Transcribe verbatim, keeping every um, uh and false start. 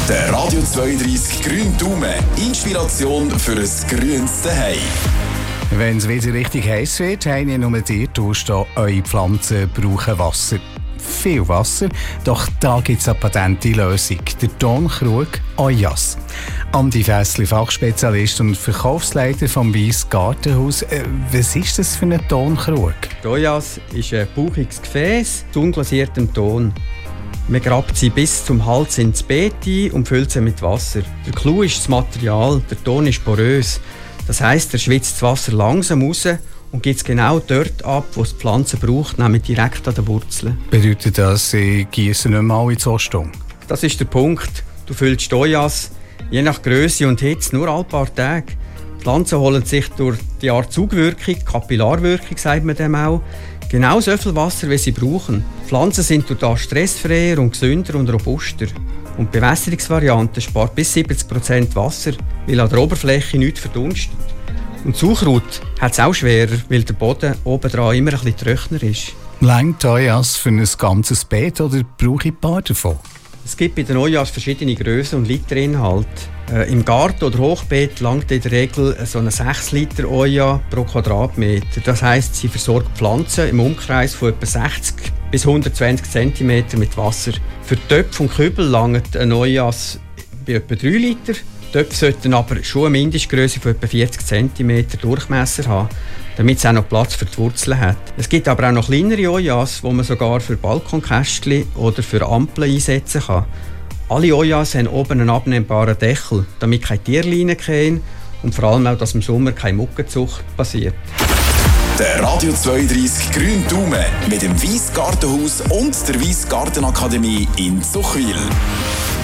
Der Radio zweiunddreissig Grüne Daumen. Inspiration für ein grünes Zuhause. Wenn es wieder richtig heiß wird, haben ja nur die Durchstehen, eure Pflanzen brauchen Wasser. Viel Wasser, doch da gibt es eine patente Lösung. Der Tonkrug Ojas. Andi Fässli, Fachspezialist und Verkaufsleiter vom Weiss Gartenhaus. Äh, was ist das für ein Tonkrug? Die Ojas ist ein bauchiges Gefäß mit unglasiertem Ton. Man grabt sie bis zum Hals ins Beet ein und füllt sie mit Wasser. Der Clou ist das Material, der Ton ist porös. Das heisst, er schwitzt das Wasser langsam raus und gibt es genau dort ab, wo es die Pflanze braucht, nämlich direkt an den Wurzeln. Bedeutet das, sie gießen nicht mehr alle zwei Stunden? Das ist der Punkt. Du füllst die Ojas je nach Größe und Hitze nur alle paar Tage. Die Pflanzen holen sich durch die Art Zugwirkung, Kapillarwirkung sagt man dem auch, genau so viel Wasser, wie sie brauchen. Die Pflanzen sind durch das stressfreier und gesünder und robuster. Und die Bewässerungsvariante spart bis siebzig Prozent Wasser, weil an der Oberfläche nichts verdunstet. Und das Sauerkraut hat es auch schwerer, weil der Boden obendran immer ein bisschen trockener ist. Längt Ojas für ein ganzes Beet oder brauche ich ein paar davon? Es gibt bei den Ojas verschiedene Grössen und Literinhalte. Äh, Im Garten oder Hochbeet langt in der Regel so eine sechs Liter Oja pro Quadratmeter. Das heisst, sie versorgt Pflanzen im Umkreis von etwa sechzig bis hundertzwanzig Zentimeter mit Wasser. Für Töpfe und Kübel langt ein Ojas bei etwa drei Liter. Töpfe sollten aber schon eine Mindestgröße von etwa vierzig Zentimeter Durchmesser haben, damit es auch noch Platz für die Wurzeln hat. Es gibt aber auch noch kleinere Ojas, die man sogar für Balkonkästchen oder für Ampeln einsetzen kann. Alle Ojas haben oben einen abnehmbaren Deckel, damit keine Tierleinen gehen und vor allem auch, dass im Sommer keine Muggenzucht passiert. Der Radio zweiunddreissig Grüne Daumen mit dem Weiss Gartenhaus und der Weiss Gartenakademie in Zuchwil.